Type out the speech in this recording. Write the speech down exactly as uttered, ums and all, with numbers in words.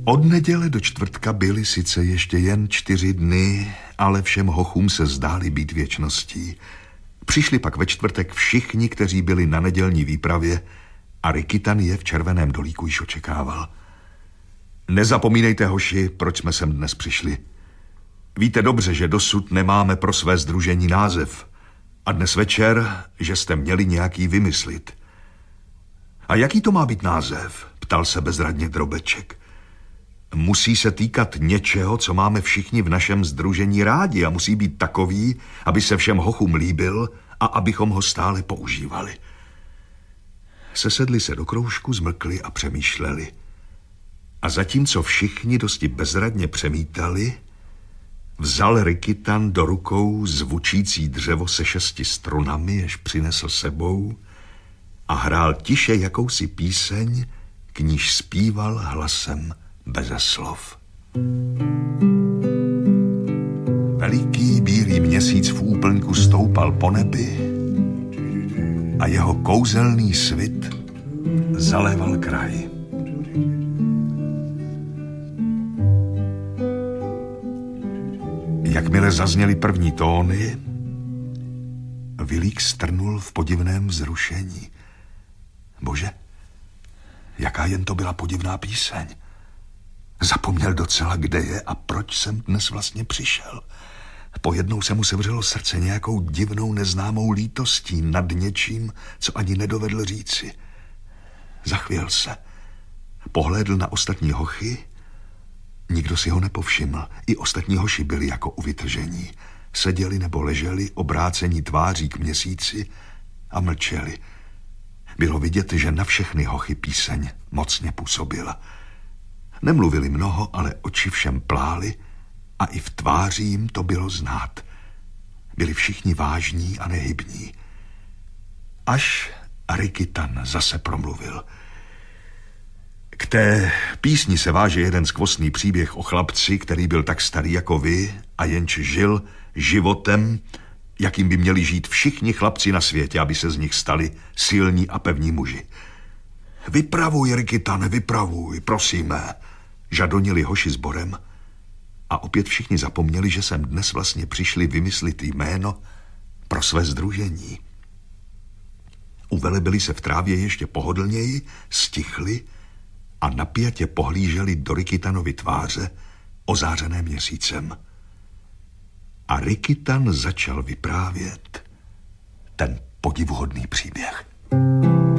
Od neděle do čtvrtka byly sice ještě jen čtyři dny, ale všem hochům se zdály být věčností. Přišli pak ve čtvrtek všichni, kteří byli na nedělní výpravě a Rikitan je v Červeném dolíku již očekával. Nezapomínejte, hoši, proč jsme sem dnes přišli. Víte dobře, že dosud nemáme pro své sdružení název a dnes večer, že jste měli nějaký vymyslit. A jaký to má být název? Ptal se bezradně Drobeček. Musí se týkat něčeho, co máme všichni v našem sdružení rádi a musí být takový, aby se všem hochům líbil a abychom ho stále používali. Sesedli se do kroužku, zmlkli a přemýšleli. A zatímco všichni dosti bezradně přemítali, vzal Rikitan do rukou zvučící dřevo se šesti strunami, jež přinesl sebou, a hrál tiše jakousi píseň, k níž zpíval hlasem beze slov. Veliký bílý měsíc v úplňku stoupal po nebi a jeho kouzelný svit zaléval kraj. Jakmile zazněly první tóny, Vilík strnul v podivném vzrušení. Bože, jaká jen to byla podivná píseň. Zapomněl docela, kde je a proč jsem dnes vlastně přišel. Pojednou se mu sevřelo srdce nějakou divnou neznámou lítostí nad něčím, co ani nedovedl říci. Zachvěl se. Pohlédl na ostatní hochy. Nikdo si ho nepovšiml. I ostatní hoši byli jako u vytržení. Seděli nebo leželi, obrácení tváří k měsíci a mlčeli. Bylo vidět, že na všechny hochy píseň mocně působila. Nemluvili mnoho, ale oči všem plály a i v tváři jim to bylo znát. Byli všichni vážní a nehybní. Až Rikitan zase promluvil. K té písni se váže jeden skvostný příběh o chlapci, který byl tak starý jako vy a jenž žil životem, jakým by měli žít všichni chlapci na světě, aby se z nich stali silní a pevní muži. Vypravuj, Rikitane, vypravuj, prosíme, žadonili hoši sborem a opět všichni zapomněli, že sem dnes vlastně přišli vymyslit jméno pro své sdružení. Uvelebili se v trávě ještě pohodlněji, stichli a napjatě pohlíželi do Rikitanovy tváře, ozářené měsícem. A Rikitan začal vyprávět ten podivuhodný příběh.